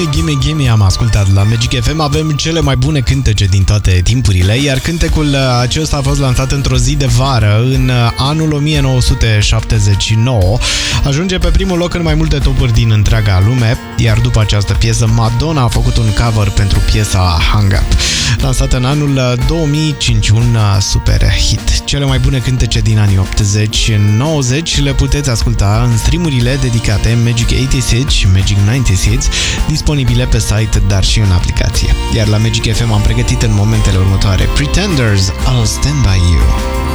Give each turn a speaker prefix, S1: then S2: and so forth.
S1: Gimme am ascultat la Magic FM. Avem cele mai bune cântece din toate timpurile, iar cântecul acesta a fost lansat într-o zi de vară în anul 1979. Ajunge pe primul loc în mai multe topuri din întreaga lume, iar după această piesă Madonna a făcut un cover pentru piesa Hang Up, lansată în anul 2005, un super hit. Cele mai bune cântece din anii 80-90 le puteți asculta în streamurile dedicate Magic 80 Hits și Magic 90 Hits, disponibile pe site, dar și în aplicație. Iar la Magic FM am pregătit în momentele următoare Pretenders, I'll Stand By You.